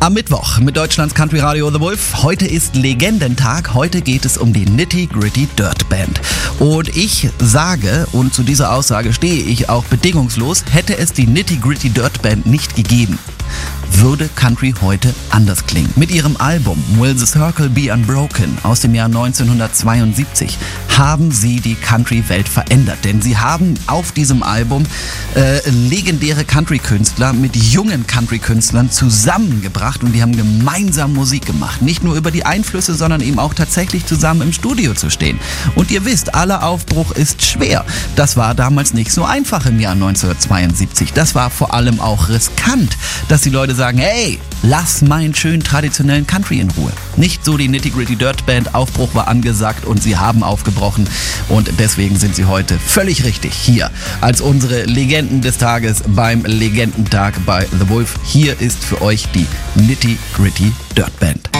Am Mittwoch mit Deutschlands Country Radio The Wolf. Heute ist Legendentag. Heute geht es um die Nitty Gritty Dirt Band. Und ich sage, und zu dieser Aussage stehe ich auch bedingungslos, hätte es die Nitty Gritty Dirt Band nicht gegeben, würde Country heute anders klingen. Mit ihrem Album Will the Circle Be Unbroken aus dem Jahr 1972 haben sie die Country-Welt verändert. Denn sie haben auf diesem Album legendäre Country-Künstler mit jungen Country-Künstlern zusammengebracht und die haben gemeinsam Musik gemacht. Nicht nur über die Einflüsse, sondern eben auch tatsächlich zusammen im Studio zu stehen. Und ihr wisst, aller Aufbruch ist schwer. Das war damals nicht so einfach im Jahr 1972. Das war vor allem auch riskant, dass die Leute sagen, hey, lass meinen schönen traditionellen Country in Ruhe. Nicht so die Nitty Gritty Dirt Band, Aufbruch war angesagt und sie haben aufgebrochen und deswegen sind sie heute völlig richtig hier als unsere Legenden des Tages beim Legendentag bei The Wolf. Hier ist für euch die Nitty Gritty Dirt Band.